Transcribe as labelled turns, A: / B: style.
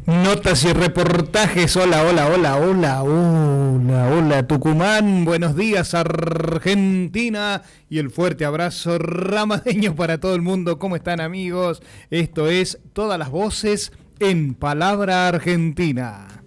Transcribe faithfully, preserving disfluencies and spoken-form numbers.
A: Notas y reportajes. Hola, hola, hola, hola, hola, hola Tucumán. Buenos días Argentina. Y el fuerte abrazo ramadeño para todo el mundo. ¿Cómo están, amigos? Esto es Todas las Voces en Palabra Argentina.